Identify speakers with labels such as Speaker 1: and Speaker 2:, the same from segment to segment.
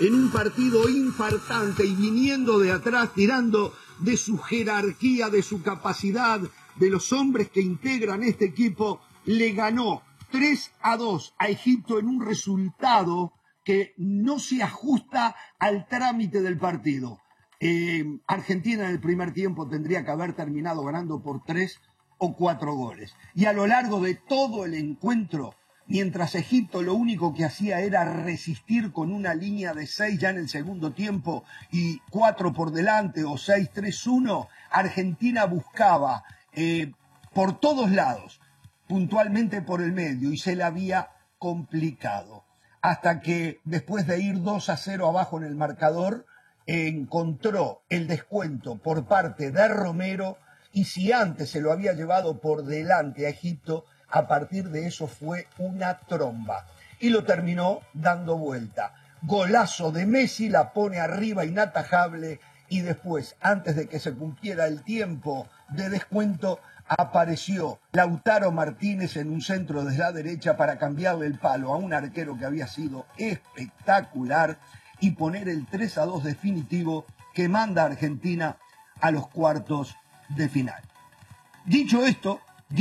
Speaker 1: en un partido infartante y viniendo de atrás, tirando de su jerarquía, de su capacidad, de los hombres que integran este equipo, le ganó 3-2 a Egipto en un resultado que no se ajusta al trámite del partido. Argentina en el primer tiempo tendría que haber terminado ganando por 3 o 4 goles. Y a lo largo de todo el encuentro, mientras Egipto lo único que hacía era resistir con una línea de 6 ya en el segundo tiempo y 4 por delante o 6-3-1, Argentina buscaba por todos lados, puntualmente por el medio, y se le había complicado. Hasta que después de ir 2-0 abajo en el marcador, encontró el descuento por parte de Romero, y si antes se lo había llevado por delante a Egipto, a partir de eso fue una tromba. Y lo terminó dando vuelta. Golazo de Messi, la pone arriba inatajable, y después, antes de que se cumpliera el tiempo de descuento, apareció Lautaro Martínez en un centro desde la derecha para cambiarle el palo a un arquero que había sido espectacular y poner el 3-2 definitivo que manda a Argentina a los cuartos de final. Dicho esto,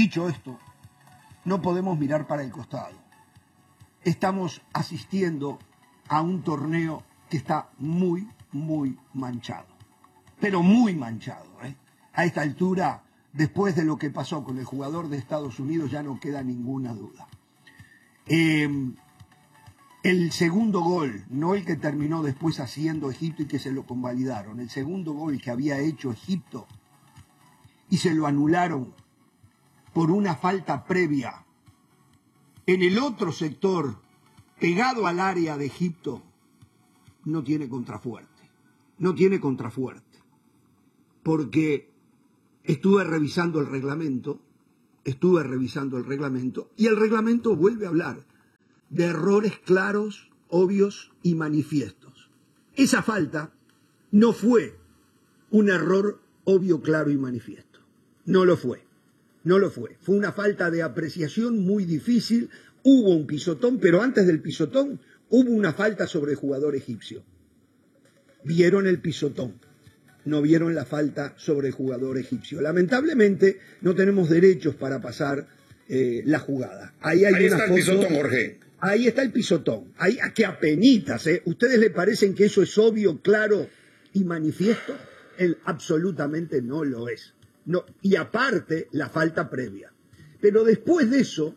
Speaker 1: no podemos mirar para el costado. Estamos asistiendo a un torneo que está muy, muy manchado. Pero muy manchado, ¿eh? A esta altura, después de lo que pasó con el jugador de Estados Unidos, ya no queda ninguna duda. El segundo gol, no el que terminó después haciendo Egipto y que se lo convalidaron, el segundo gol que había hecho Egipto y se lo anularon por una falta previa en el otro sector, pegado al área de Egipto, no tiene contrafuerte. No tiene contrafuerte. Porque estuve revisando el reglamento, y el reglamento vuelve a hablar de errores claros, obvios y manifiestos. Esa falta no fue un error obvio, claro y manifiesto. No lo fue. Fue una falta de apreciación muy difícil. Hubo un pisotón, pero antes del pisotón hubo una falta sobre el jugador egipcio. Vieron el pisotón, no vieron la falta sobre el jugador egipcio. Lamentablemente no tenemos derechos para pasar la jugada. Ahí está el pisotón, Jorge. Ahí está el pisotón. Ahí, que apenitas, ¿eh? ¿Ustedes le parecen que eso es obvio, claro y manifiesto? Él absolutamente no lo es. No, y aparte, la falta previa. Pero después de eso,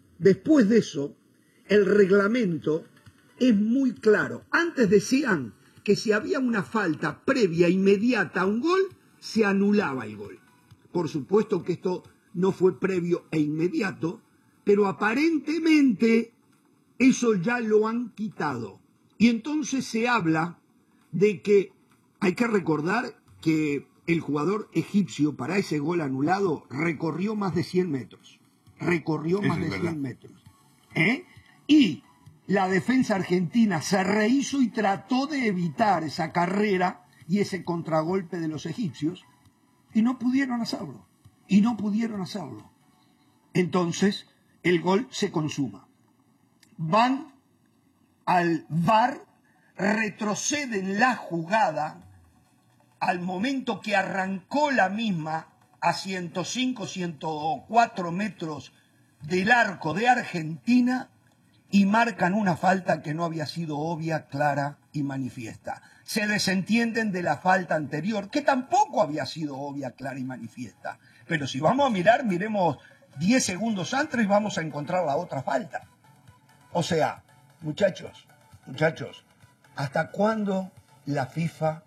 Speaker 1: el reglamento es muy claro. Antes decían que si había una falta previa inmediata a un gol, se anulaba el gol. Por supuesto que esto no fue previo e inmediato, pero aparentemente eso ya lo han quitado. Y entonces se habla de que hay que recordar que el jugador egipcio para ese gol anulado recorrió más de 100 metros. Y la defensa argentina se rehizo y trató de evitar esa carrera y ese contragolpe de los egipcios y no pudieron hacerlo. Entonces el gol se consuma. Van al VAR, retroceden la jugada al momento que arrancó la misma a 105, 104 metros del arco de Argentina y marcan una falta que no había sido obvia, clara y manifiesta. Se desentienden de la falta anterior, que tampoco había sido obvia, clara y manifiesta. Pero si vamos a mirar, miremos 10 segundos antes y vamos a encontrar la otra falta. O sea, muchachos, ¿hasta cuándo la FIFA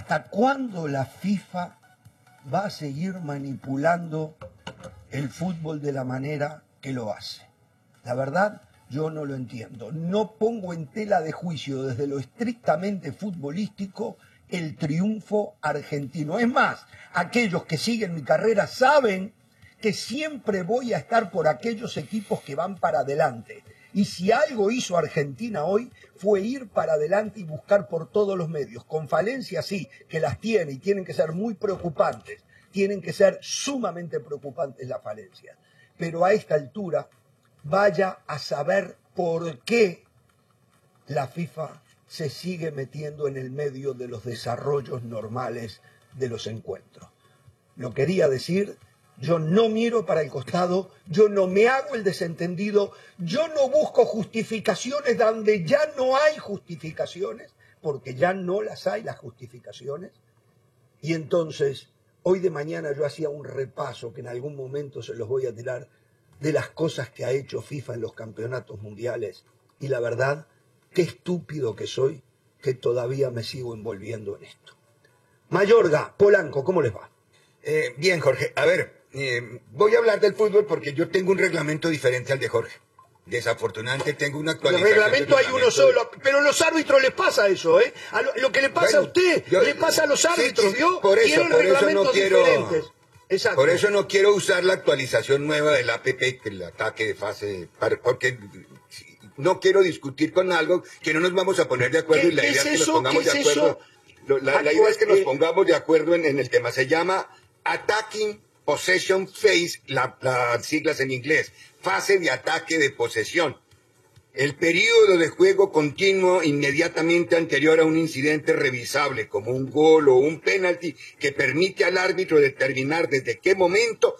Speaker 1: va a seguir manipulando el fútbol de la manera que lo hace? La verdad, yo no lo entiendo. No pongo en tela de juicio desde lo estrictamente futbolístico el triunfo argentino. Es más, aquellos que siguen mi carrera saben que siempre voy a estar por aquellos equipos que van para adelante. Y si algo hizo Argentina hoy fue ir para adelante y buscar por todos los medios. Con falencias sí, que las tiene y tienen que ser muy preocupantes. Tienen que ser sumamente preocupantes las falencias. Pero a esta altura, vaya a saber por qué la FIFA se sigue metiendo en el medio de los desarrollos normales de los encuentros. Lo quería decir, yo no miro para el costado, yo no me hago el desentendido, yo no busco justificaciones donde ya no hay justificaciones, porque ya no las hay las justificaciones. Y entonces, hoy de mañana yo hacía un repaso que en algún momento se los voy a tirar de las cosas que ha hecho FIFA en los campeonatos mundiales. Y la verdad, qué estúpido que soy, que todavía me sigo envolviendo en esto. Mayorga, Polanco, ¿cómo les va?
Speaker 2: Bien, Jorge. A ver, voy a hablar del fútbol porque yo tengo un reglamento diferente al de Jorge. Desafortunadamente tengo una actualización.
Speaker 1: El reglamento hay uno solo, pero a los árbitros les pasa eso, ¿eh? Lo que le pasa a usted, le pasa a los árbitros, ¿vio?
Speaker 2: Por eso no quiero...
Speaker 1: diferentes. Exacto.
Speaker 2: Por eso no quiero usar la actualización nueva del APP, el ataque de fase, porque no quiero discutir con algo que no nos vamos a poner de acuerdo y la idea es que nos pongamos de acuerdo. La idea es que nos pongamos de acuerdo en el tema. Se llama Attacking Possession Phase, las siglas en inglés, fase de ataque de posesión. El periodo de juego continuo inmediatamente anterior a un incidente revisable, como un gol o un penalti, que permite al árbitro determinar desde qué momento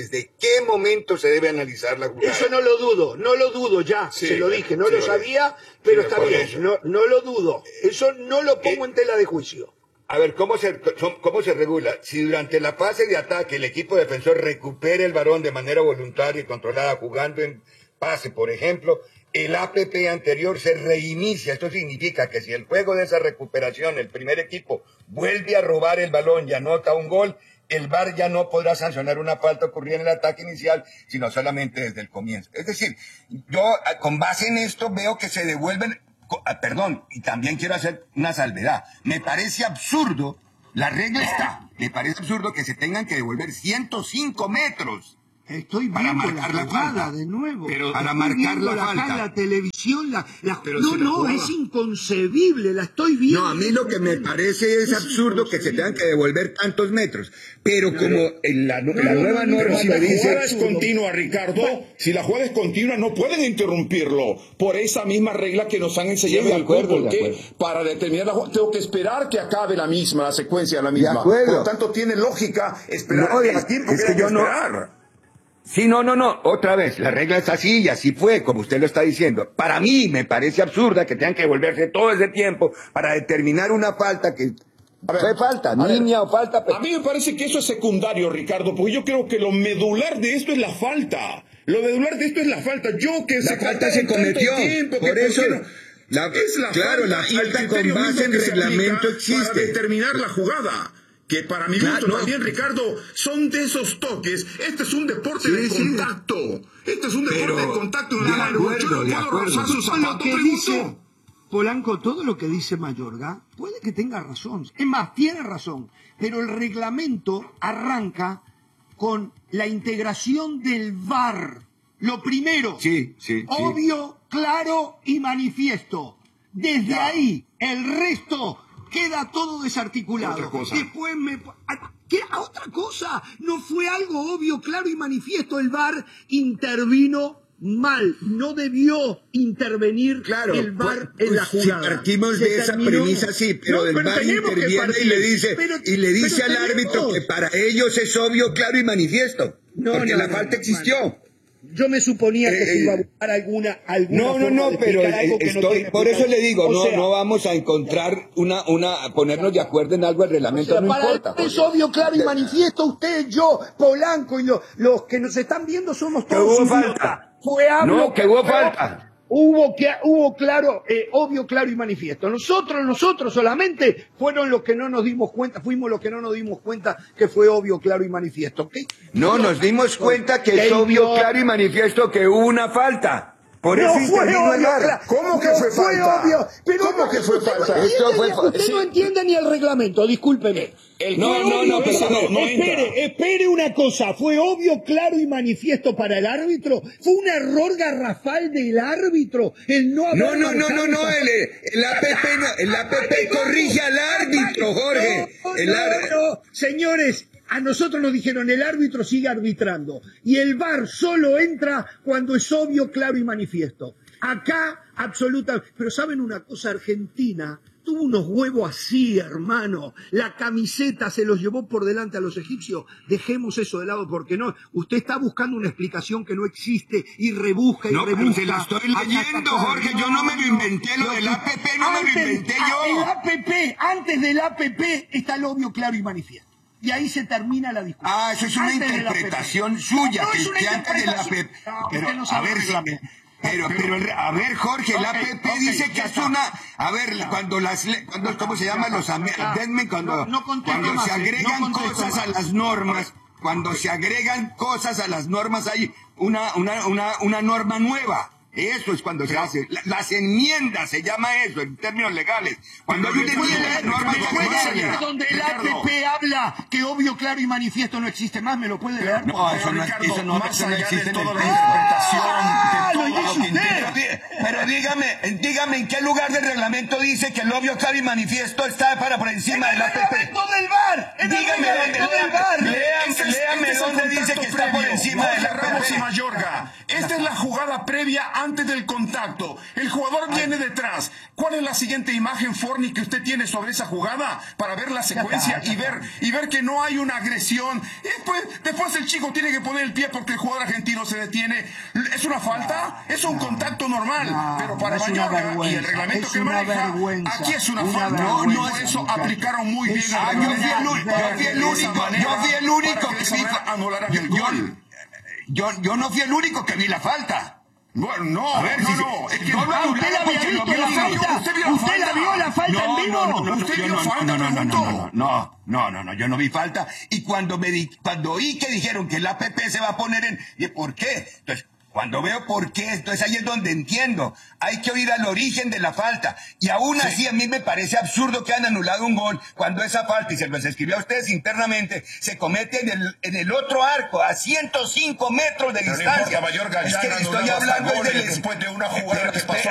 Speaker 2: se debe analizar la jugada.
Speaker 1: Eso no lo dudo ya, sí, se lo dije, no lo sabía, pero está bien, no lo dudo. Eso no lo pongo en tela de juicio.
Speaker 2: A ver, ¿cómo se regula? Si durante la fase de ataque el equipo defensor recupera el balón de manera voluntaria y controlada jugando en pase, por ejemplo, el APP anterior se reinicia. Esto significa que si el juego de esa recuperación, el primer equipo vuelve a robar el balón y anota un gol, el VAR ya no podrá sancionar una falta ocurrida en el ataque inicial, sino solamente desde el comienzo. Es decir, yo con base en esto veo que se devuelven... Perdón, y también quiero hacer una salvedad. Me parece absurdo, la regla está, me parece absurdo que se tengan que devolver 105 metros.
Speaker 1: Estoy
Speaker 2: para
Speaker 1: viendo
Speaker 2: marcar
Speaker 1: la
Speaker 2: la falta
Speaker 1: de nuevo.
Speaker 2: Pero para marcar la falta.
Speaker 1: La televisión,
Speaker 2: no,
Speaker 1: es inconcebible, la estoy viendo.
Speaker 2: No, a mí lo que me parece es absurdo que se tengan que devolver tantos metros. Pero como la nueva norma
Speaker 3: si
Speaker 2: me dice...
Speaker 3: Si la jugada es continua, Ricardo, si la jugada es continua, no pueden interrumpirlo. Por esa misma regla que nos han enseñado en el fútbol, que para determinar la jugada, tengo que esperar que acabe la secuencia la misma. Por lo tanto, tiene lógica esperar el tiempo que hay que esperar.
Speaker 2: Sí, no, otra vez, la regla es así y así fue, como usted lo está diciendo. Para mí me parece absurda que tengan que devolverse todo ese tiempo para determinar una falta que fue falta, niña o falta.
Speaker 3: A mí me parece que eso es secundario, Ricardo, porque yo creo que lo medular de esto es la falta. Lo medular de esto es la falta.
Speaker 2: La falta se cometió, por eso... La falta con base en reglamento existe.
Speaker 3: Para determinar la jugada. Que para mi gusto también, Ricardo, son de esos toques. Este es un deporte de contacto. Este es un deporte de contacto.
Speaker 2: De acuerdo.
Speaker 1: Polanco, todo lo que dice Mayorga, puede que tenga razón. Es más, tiene razón. Pero el reglamento arranca con la integración del VAR. Lo primero, obvio, claro y manifiesto. Desde ahí, el resto... queda todo desarticulado. Después ¿qué? ¿Otra cosa? No fue algo obvio, claro y manifiesto. El VAR intervino mal. No debió intervenir el VAR en la jugada.
Speaker 2: Si partimos de esa premisa, sí, pero el VAR interviene y le dice al árbitro que para ellos es obvio, claro y manifiesto. Porque la falta existió.
Speaker 1: Yo me suponía que se iba a buscar alguna
Speaker 2: pero por eso le digo, no vamos a encontrar ponernos de acuerdo en algo, el reglamento no importa.
Speaker 1: Es obvio, claro y manifiesto, usted, yo, Polanco y los que nos están viendo somos todos idiotas.
Speaker 2: Que hubo falta.
Speaker 1: Hubo claro, obvio, claro y manifiesto. Nosotros solamente fuimos los que no nos dimos cuenta que fue obvio, claro y manifiesto, ¿ok?
Speaker 2: No, nos dimos cuenta que es obvio, claro y manifiesto que hubo una falta. Por eso intervino el VAR.
Speaker 3: ¿Cómo que fue falta?
Speaker 1: Obvio, pero
Speaker 3: ¿Cómo que fue falta?
Speaker 1: Usted no entiende ni el reglamento, discúlpeme. Espere una cosa, fue obvio, claro y manifiesto para el árbitro, fue un error garrafal del árbitro, el no haber
Speaker 2: el APP corrige al árbitro, Jorge.
Speaker 1: Señores, a nosotros nos dijeron el árbitro sigue arbitrando y el VAR solo entra cuando es obvio, claro y manifiesto. Acá Absoluta. Pero ¿saben una cosa? Argentina tuvo unos huevos así, hermano. La camiseta se los llevó por delante a los egipcios. Dejemos eso de lado porque no. Usted está buscando una explicación que no existe y rebusca y rebusca.
Speaker 2: No, se lo estoy leyendo, Jorge. Yo no me lo inventé. Lo del APP no me lo inventé yo.
Speaker 1: El APP, antes del APP está el obvio, claro y manifiesto. Y ahí se termina la discusión.
Speaker 2: Ah, eso es una interpretación suya.
Speaker 1: No, es una
Speaker 2: que antes del
Speaker 1: interpretación.
Speaker 2: APP.
Speaker 1: No,
Speaker 2: Pero,
Speaker 1: usted no sabe
Speaker 2: a ver,
Speaker 1: reglamento.
Speaker 2: Pero, a ver, Jorge, el APP dice que es una... A ver, cuando ¿cómo se llama? Los amendments, cuando se agregan cosas a las normas, cuando se agregan cosas a las normas hay una norma nueva. Eso es cuando se hace. Las enmiendas se llama eso en términos legales. Cuando hay una enmienda, norma ya
Speaker 1: donde el APP habla que obvio, claro y manifiesto no existe más, ¿me lo puede leer?
Speaker 3: No, eso no existe en toda la interpretación.
Speaker 2: Pero dígame en qué lugar del reglamento dice que el obvio, claro y manifiesto está por encima del APP.
Speaker 1: Del VAR.
Speaker 2: Dígame dónde. Léame dónde dice que está por encima del APP.
Speaker 3: Mayorga. Esta es la jugada previa antes del contacto. El jugador viene detrás. ¿Cuál es la siguiente imagen, Forni, que usted tiene sobre esa jugada para ver la secuencia y ver que no hay una agresión? Después el chico tiene que poner el pie porque el jugador argentino se detiene. ¿Es una falta? Es un contacto normal. Pero para Mayorga y el reglamento que maneja, aquí es una falta. No, eso aplicaron muy bien.
Speaker 2: Yo fui el único que vi
Speaker 3: anular el gol.
Speaker 2: Yo no fui el único que vi la falta.
Speaker 3: Bueno, no, es que
Speaker 1: ¿Usted la vio la falta en vivo?
Speaker 3: ¿Usted vio falta?
Speaker 2: No, yo no vi falta. Y cuando oí que dijeron que el APP se va a poner ¿por qué? Entonces, cuando veo por qué, entonces ahí es donde entiendo. Hay que oír al origen de la falta. Y aún así a mí me parece absurdo que han anulado un gol cuando esa falta, y se los escribió a ustedes internamente, se comete en el otro arco, a 105 metros de distancia.
Speaker 3: Mayorga,
Speaker 2: es que estoy hablando
Speaker 3: después de una jugada que pasó